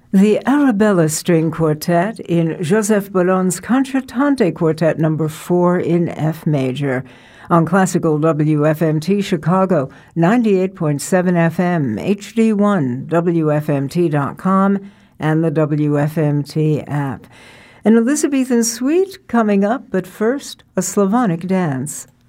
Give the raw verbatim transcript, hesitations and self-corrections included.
The Arabella String Quartet in Joseph Bologne's Concertante Quartet number four in F major on Classical W F M T Chicago, ninety-eight point seven F M, H D one, W F M T dot com, and the W F M T app. An Elizabethan suite coming up, but first, a Slavonic dance.